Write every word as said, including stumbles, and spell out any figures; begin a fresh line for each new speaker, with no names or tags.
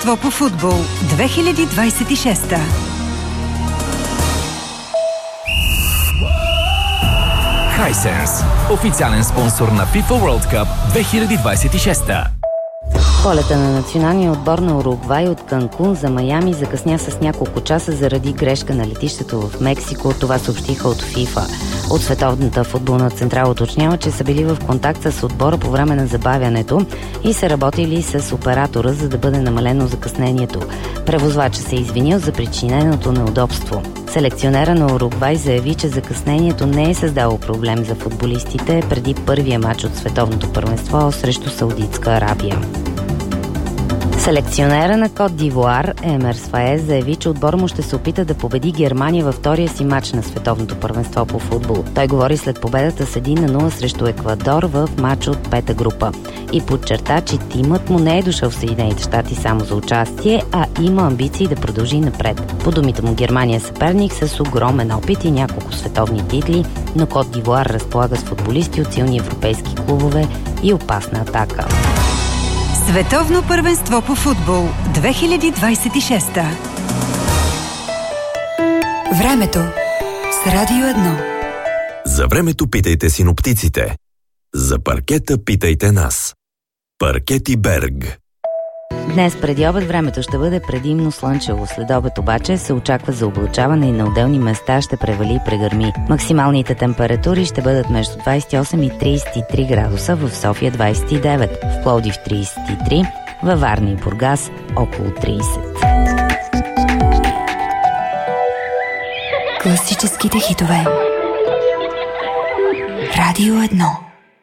първенство по футбол две хиляди двадесет и шеста.
Hisense, официален спонсор на FIFA World Cup две хиляди двадесет и шеста.
Полета на националния отбор на Уругвай от Канкун за Майами закъсня с няколко часа заради грешка на летището в Мексико. Това съобщиха от FIFA. От Световната футболна централа уточнява, че са били в контакт с отбора по време на забавянето и са работили с оператора, за да бъде намалено закъснението. Превозвачът се е извинил за причиненото неудобство. Селекционера на Уругвай заяви, че закъснението не е създало проблем за футболистите преди първия матч от Световното първенство срещу Саудитска Арабия. Селекционера на Кот д'Ивоар Емерс Фаез заяви, че отбор му ще се опита да победи Германия във втория си матч на Световното първенство по футбол. Той говори след победата с един на нула срещу Еквадор в матч от пета група и подчерта, че тимът му не е дошъл в Съединените щати само за участие, а има амбиции да продължи напред. По думите му, Германия е съперник с огромен опит и няколко световни титли, но Кот д'Ивоар разполага с футболисти от силни европейски клубове и опасна атака.
Световно първенство по футбол две хиляди двадесет и шеста. Времето с Радио едно.
За времето питайте синоптиците. За паркета питайте нас. Паркети Берг.
Днес преди обед времето ще бъде предимно слънчево. След обед обаче се очаква за облачаване и на отделни места ще превали и прегърми. Максималните температури ще бъдат между двадесет и осем и тридесет и три градуса, в София двадесет и девет, в Пловдив тридесет и три, във Варна и Бургас около тридесет.
Класическите хитове. Радио едно.